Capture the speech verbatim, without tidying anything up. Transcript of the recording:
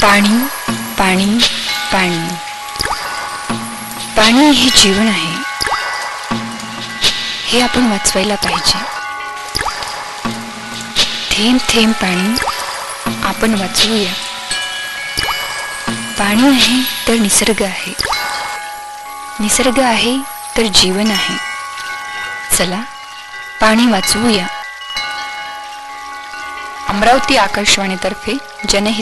पाणी पाणी पाणी पाणी हे जीवन आहे, हे आपण वाचवायला पाहिजे. थेंब थेंब पाणी आपण वाचवूया. पाणी आहे तर निसर्ग आहे, निसर्ग आहे तर जीवन आहे. चला पाणी वाचवूया. अमरावती आकाशवाणीतर्फे जनहित